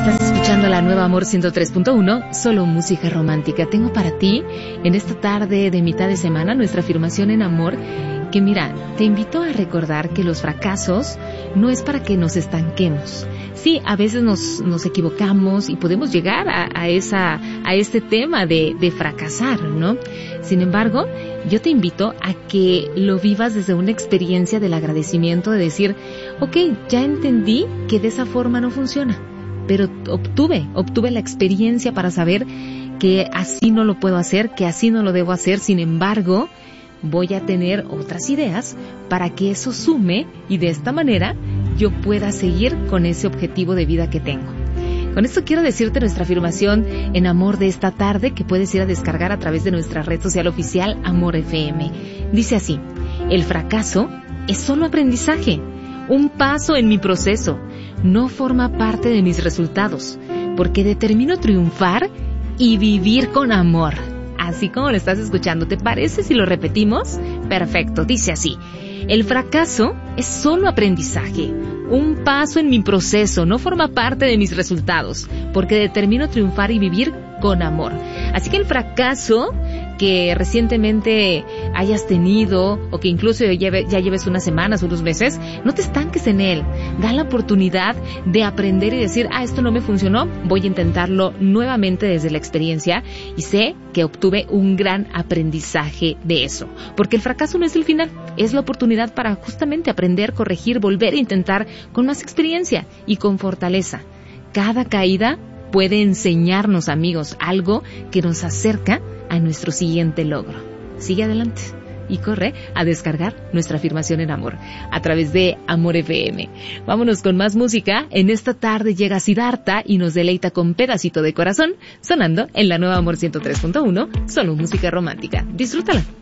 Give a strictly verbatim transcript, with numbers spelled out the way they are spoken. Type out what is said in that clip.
Estás escuchando la nueva Amor ciento tres punto uno, solo música romántica. Tengo para ti, en esta tarde de mitad de semana, nuestra afirmación en amor, que mira, te invito a recordar que los fracasos no es para que nos estanquemos. Sí, a veces nos, nos equivocamos y podemos llegar a, a, esa, a este tema de, de fracasar, ¿no? Sin embargo, yo te invito a que lo vivas desde una experiencia del agradecimiento, de decir, ok, ya entendí que de esa forma no funciona, pero obtuve, obtuve la experiencia para saber que así no lo puedo hacer, que así no lo debo hacer. Sin embargo, voy a tener otras ideas para que eso sume y de esta manera yo pueda seguir con ese objetivo de vida que tengo. Con esto quiero decirte nuestra afirmación en amor de esta tarde, que puedes ir a descargar a través de nuestra red social oficial Amor F M. Dice así: el fracaso es solo aprendizaje, un paso en mi proceso, no forma parte de mis resultados, porque determino triunfar y vivir con amor. Así como lo estás escuchando, ¿te parece si lo repetimos? Perfecto, dice así: el fracaso es solo aprendizaje, un paso en mi proceso, no forma parte de mis resultados, porque determino triunfar y vivir con amor. Así que el fracaso que recientemente hayas tenido, o que incluso ya, lleve, ya lleves unas semanas o unos meses, no te estanques en él. Da la oportunidad de aprender y decir, ah, esto no me funcionó, voy a intentarlo nuevamente desde la experiencia, y sé que obtuve un gran aprendizaje de eso. Porque el fracaso no es el final, es la oportunidad para justamente aprender, corregir, volver a intentar con más experiencia y con fortaleza. Cada caída puede enseñarnos, amigos, algo que nos acerca a nuestro siguiente logro. Sigue adelante y corre a descargar nuestra afirmación en amor a través de Amor F M. Vámonos con más música. En esta tarde llega Siddhartha y nos deleita con Pedacito de Corazón, sonando en la nueva Amor ciento tres punto uno, solo música romántica. Disfrútala.